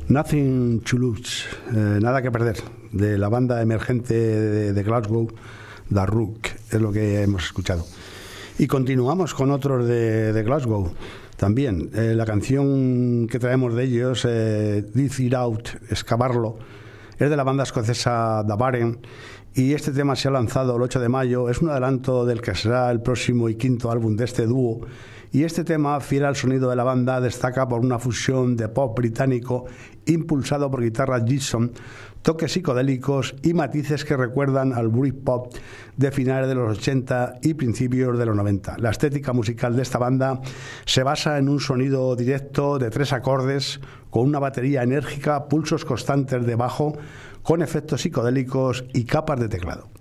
Nothing to Lose, nada que perder, de la banda emergente de Glasgow, The Rook, es lo que hemos escuchado. Y continuamos con otros de Glasgow también. La canción que traemos de ellos, Dig It Out, excavarlo, es de la banda escocesa The Baren, y este tema se ha lanzado el 8 de mayo, es un adelanto del que será el próximo y quinto álbum de este dúo. Y este tema, fiel al sonido de la banda, destaca por una fusión de pop británico impulsado por guitarras Gibson, toques psicodélicos y matices que recuerdan al Britpop de finales de los 80 y principios de los 90. La estética musical de esta banda se basa en un sonido directo de 3 acordes, con una batería enérgica, pulsos constantes de bajo, con efectos psicodélicos y capas de teclado.